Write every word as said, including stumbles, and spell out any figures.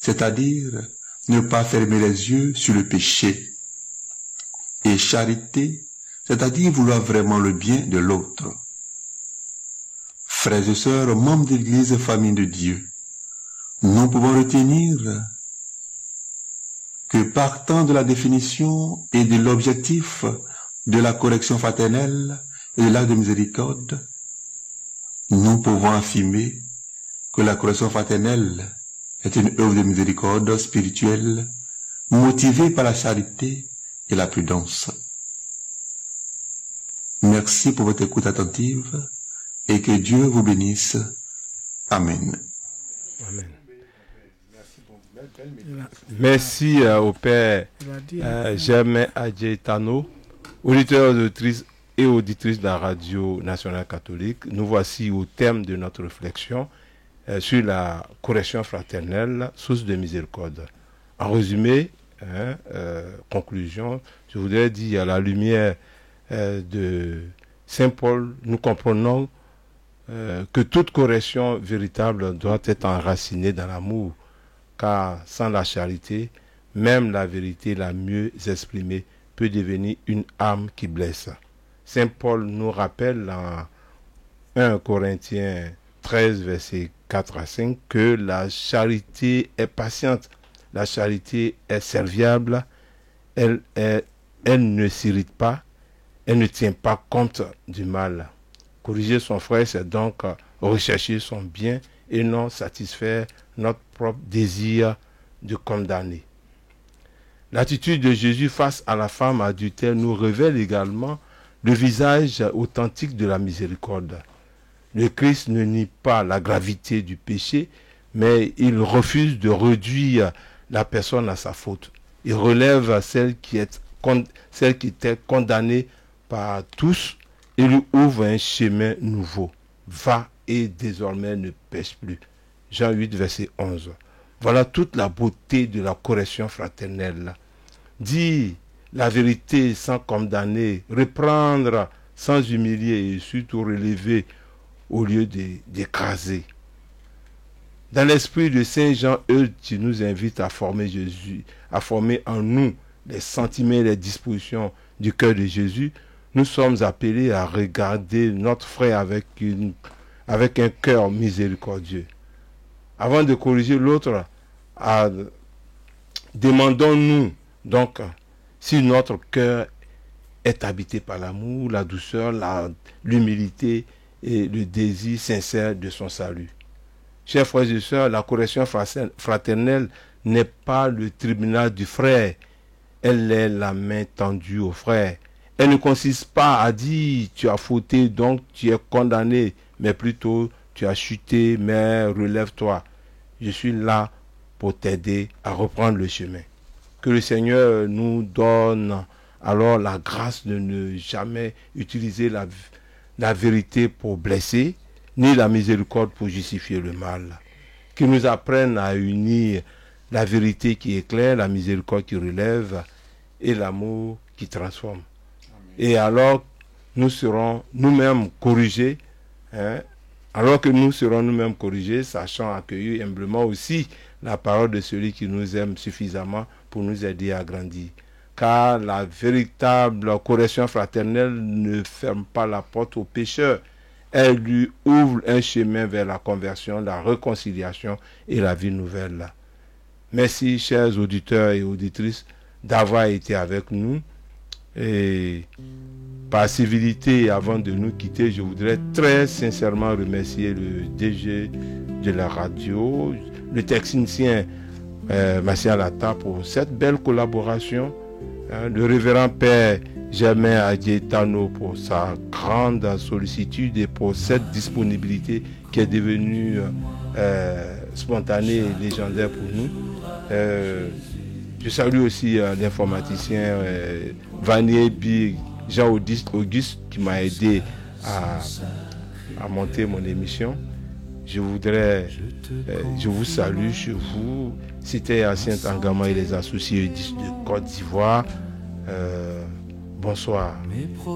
c'est-à-dire ne pas fermer les yeux sur le péché. Et charité, c'est-à-dire vouloir vraiment le bien de l'autre. Frères et sœurs, membres de l'Église, famille de Dieu, nous pouvons retenir que partant de la définition et de l'objectif de la correction fraternelle et de l'acte de miséricorde, nous pouvons affirmer que la correction fraternelle est une œuvre de miséricorde spirituelle motivée par la charité et la prudence. Merci pour votre écoute attentive et que Dieu vous bénisse. Amen. Amen. Merci euh, au Père euh, Germain Adjetano, auditeur, auditrice et auditrice de la Radio Nationale Catholique. Nous voici au terme de notre réflexion euh, sur la correction fraternelle, source de miséricorde. En résumé, hein, euh, conclusion, je voudrais dire à la lumière euh, de Saint Paul, nous comprenons euh, que toute correction véritable doit être enracinée dans l'amour, car sans la charité, même la vérité la mieux exprimée peut devenir une âme qui blesse. Saint Paul nous rappelle en premier Corinthiens treize, versets quatre à cinq, que la charité est patiente, la charité est serviable, elle, est, elle ne s'irrite pas, elle ne tient pas compte du mal. Corriger son frère, c'est donc rechercher son bien et non satisfaire notre propre désir de condamner. L'attitude de Jésus face à la femme adultère nous révèle également le visage authentique de la miséricorde. Le Christ ne nie pas la gravité du péché, mais il refuse de réduire la personne à sa faute. Il relève celle qui, est, celle qui était condamnée par tous et lui ouvre un chemin nouveau. Va et désormais ne pêche plus. Jean huit, verset onze. Voilà toute la beauté de la correction fraternelle. Dire la vérité sans condamner, reprendre sans humilier et surtout relever au lieu d'écraser. Dans l'esprit de Saint Jean Eudes, qui nous invite à former Jésus, à former en nous les sentiments et les dispositions du cœur de Jésus, nous sommes appelés à regarder notre frère avec, une, avec un cœur miséricordieux. Avant de corriger l'autre, demandons-nous donc si notre cœur est habité par l'amour, la douceur, la, l'humilité et le désir sincère de son salut. Chers frères et sœurs, la correction fraternelle n'est pas le tribunal du frère, elle est la main tendue au frère. Elle ne consiste pas à dire tu as fauté donc tu es condamné, mais plutôt tu as chuté mais relève-toi. Je suis là pour t'aider à reprendre le chemin. Que le Seigneur nous donne alors la grâce de ne jamais utiliser la, la vérité pour blesser, ni la miséricorde pour justifier le mal. Qu'il nous apprenne à unir la vérité qui éclaire, la miséricorde qui relève et l'amour qui transforme. Amen. Et alors, nous serons nous-mêmes corrigés, hein, alors que nous serons nous-mêmes corrigés, sachant accueillir humblement aussi la parole de celui qui nous aime suffisamment pour nous aider à grandir. Car la véritable correction fraternelle ne ferme pas la porte au pécheur. Elle lui ouvre un chemin vers la conversion, la réconciliation et la vie nouvelle. Merci, chers auditeurs et auditrices, d'avoir été avec nous. Et par civilité, avant de nous quitter, je voudrais très sincèrement remercier le D G de la radio, le technicien euh, Martial Atta pour cette belle collaboration, hein, le révérend Père Germain Adjetano pour sa grande sollicitude et pour cette disponibilité qui est devenue euh, spontanée et légendaire pour nous. Euh, je salue aussi euh, l'informaticien euh, Vanier Big Jean-Auguste Auguste qui m'a aidé à, à monter mon émission. Je voudrais, euh, je vous salue chez vous. C'était à Saint-Angama et les associés de Côte d'Ivoire. Euh, bonsoir.